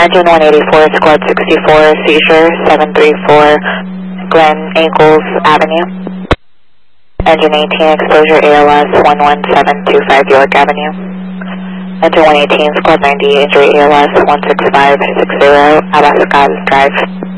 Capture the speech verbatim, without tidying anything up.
Engine one eighty-four, Squad sixty-four, seizure, seven three four, Glen Ankles Avenue. Engine eighteen, exposure A L S one one seven two five York Avenue. Engine one eighteen, Squad ninety, injury A L S one six five six zero, Abascal Drive.